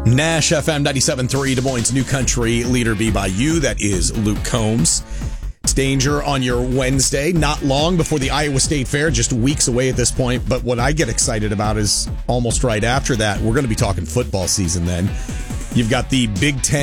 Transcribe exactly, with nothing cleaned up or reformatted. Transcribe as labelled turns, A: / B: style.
A: Nash F M ninety-seven point three, Des Moines' new country leader be by you. That is Luke Combs. It's Danger on your Wednesday. Not long before the Iowa State Fair, just weeks away at this point. But what I get excited about is almost right after that, we're going to be talking football season then. You've got the Big Ten